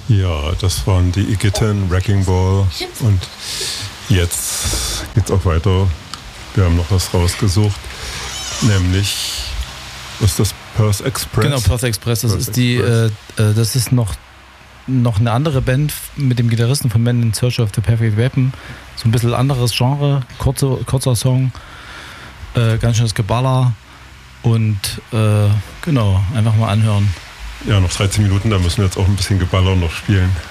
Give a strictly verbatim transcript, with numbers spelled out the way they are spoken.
Ja, das waren die Igitten, Wrecking Ball und jetzt geht's auch weiter. Wir haben noch was rausgesucht, nämlich, was ist das, Perth Express? Genau, Perth Express, das Perth ist die, Express. äh, das ist noch, noch eine andere Band mit dem Gitarristen von Men in Search of the Perfect Weapon. So ein bisschen anderes Genre, kurze, kurzer Song, äh, ganz schönes Geballer und äh, genau, einfach mal anhören. Ja, noch dreizehn Minuten, da müssen wir jetzt auch ein bisschen Geballer noch spielen.